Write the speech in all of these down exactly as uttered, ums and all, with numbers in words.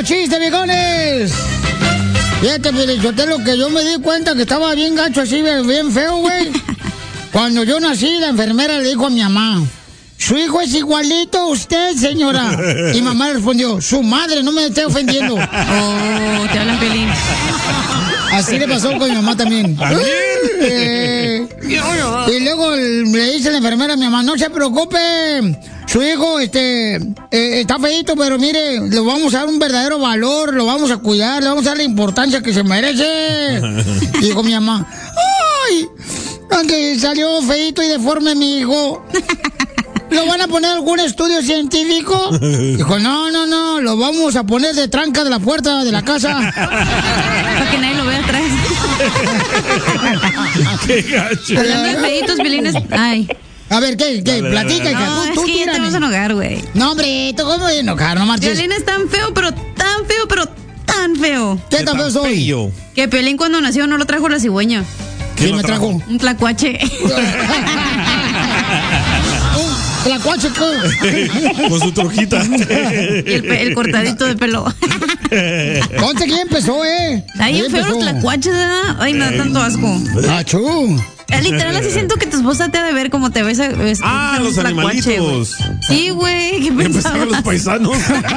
chiste, viejones! Fíjate, Pelichotelo, que yo me di cuenta que estaba bien gacho así, bien feo, güey. Cuando yo nací, la enfermera le dijo a mi mamá: su hijo es igualito a usted, señora. Y mamá le respondió: su madre, no me esté ofendiendo. Oh, te hablan, Pelín. Así le pasó con mi mamá también. Eh, y luego le dice la enfermera a mi mamá: no se preocupe, su hijo este eh, está feíto, pero mire, le vamos a dar un verdadero valor, lo vamos a cuidar, le vamos a dar la importancia que se merece. Y dijo mi mamá: ay, aunque salió feíto y deforme mi hijo, ¿lo van a poner algún estudio científico? Dijo: no, no, no, lo vamos a poner de tranca de la puerta de la casa. Para que nadie lo vea atrás. ¡Qué gacho! Hablando de feitos, Pelines. Ay. A ver, ¿qué? ¿Qué? Dale, Platica, hija. No, Tú, es tú que ya te tírame. vas a enojar, güey. No, hombre, ¿tú cómo voy a enojar? No marches. Pelín es tan feo, pero tan feo, pero tan feo. ¿Qué tan feo soy? Pello. Que Pelín cuando nació no lo trajo la cigüeña. ¿Qué ¿Quién lo me trajo? trajo? Un tlacuache. La cuache, Con su trojita. Y el, pe- el cortadito de pelo. Ponte quién empezó, ¿eh? Está bien ¿Quién feo los empezó? tlacuaches, ¿verdad? Ay, me da tanto asco. Achú. Eh, Literal, así siento que tu esposa te ha de ver como te ves. a- ves- Ah, un los tlacuache, güey. animalitos. Sí, güey. ¿Qué Empezaron los pensabas? paisanos.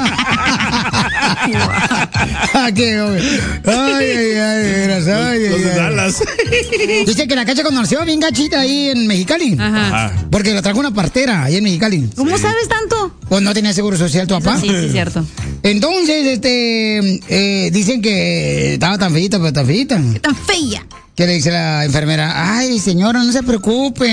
Ah, qué hombre. Ay, ay, ay, de veras, ay, Los ay, de ay. Dallas. Dice que la cacha cuando nació bien gachita ahí en Mexicali. Ajá. Ah, Porque la trajo una partera ahí en Mexicali. ¿Cómo sabes tanto? Pues no tenía seguro social tu papá. Sí, sí, cierto. Entonces, este, eh, dicen que estaba tan feita, pero tan feita. Tan fea. Que le dice la enfermera: ay, señora, no se preocupe.